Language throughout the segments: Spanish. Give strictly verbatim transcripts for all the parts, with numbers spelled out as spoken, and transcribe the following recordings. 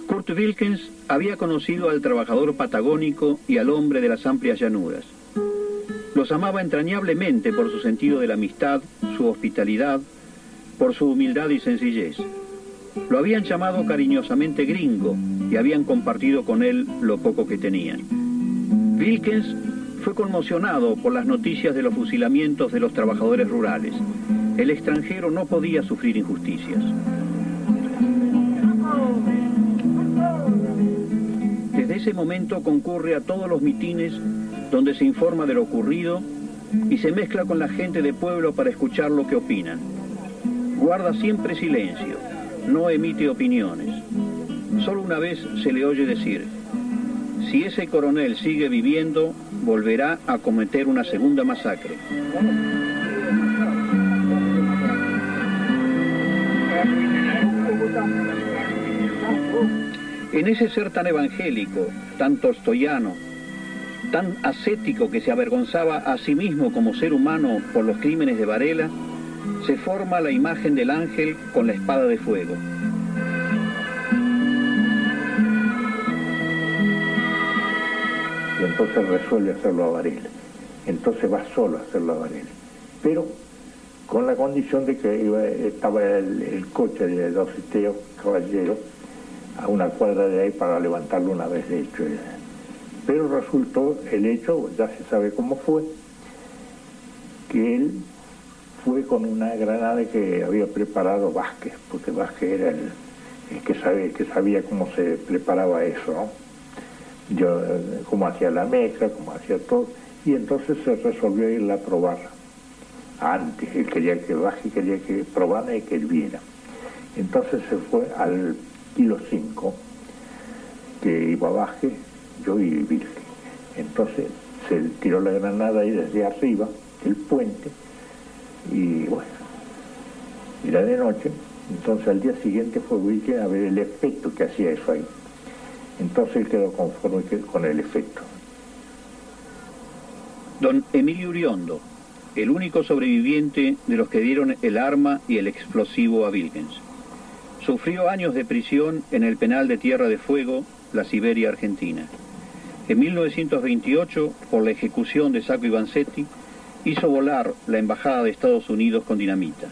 Kurt Wilkens había conocido al trabajador patagónico y al hombre de las amplias llanuras. Los amaba entrañablemente por su sentido de la amistad, su hospitalidad, por su humildad y sencillez. Lo habían llamado cariñosamente gringo y habían compartido con él lo poco que tenían. Wilkens fue conmocionado por las noticias de los fusilamientos de los trabajadores rurales. El extranjero no podía sufrir injusticias. Desde ese momento concurre a todos los mitines donde se informa de lo ocurrido y se mezcla con la gente de pueblo para escuchar lo que opinan. Guarda siempre silencio, no emite opiniones. Solo una vez se le oye decir: si ese coronel sigue viviendo, volverá a cometer una segunda masacre. En ese ser tan evangélico, tan tolstoyano, tan ascético que se avergonzaba a sí mismo como ser humano por los crímenes de Varela, se forma la imagen del ángel con la espada de fuego. Y entonces resuelve hacerlo a Varela. Entonces va solo a hacerlo a Varela. Pero con la condición de que iba, estaba el, el coche de Dositeo Caballero a una cuadra de ahí para levantarlo una vez de hecho. Pero resultó el hecho, ya se sabe cómo fue, que él fue con una granada que había preparado Vázquez, porque Vázquez era el, el que sabía, el que sabía cómo se preparaba eso, ¿no? Yo, cómo hacía la mezcla, cómo hacía todo, y entonces se resolvió irla a probar antes. Él quería que Vázquez quería que probara y que él viera. Entonces se fue al kilo cinco, que iba Vázquez, yo y Vilque. Entonces se tiró la granada ahí desde arriba del puente, y bueno, era de noche. Entonces al día siguiente fue Vilque a ver el efecto que hacía eso ahí. Entonces él quedó conforme con el efecto. Don Emilio Uriondo, el único sobreviviente de los que dieron el arma y el explosivo a Wilkens. Sufrió años de prisión en el penal de Tierra de Fuego, la Siberia argentina. En mil novecientos veintiocho, por la ejecución de Sacco y Vanzetti, hizo volar la embajada de Estados Unidos con dinamita.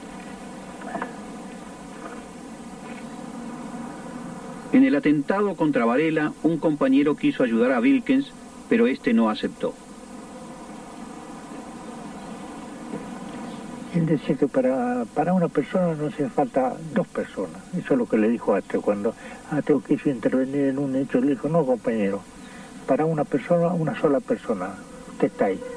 En el atentado contra Varela, un compañero quiso ayudar a Wilkens, pero este no aceptó. Él decía que para, para una persona no hace falta dos personas. Eso es lo que le dijo a Ateo. Cuando Ateo quiso intervenir en un hecho, le dijo: no, compañero, para una persona, una sola persona. Usted está ahí.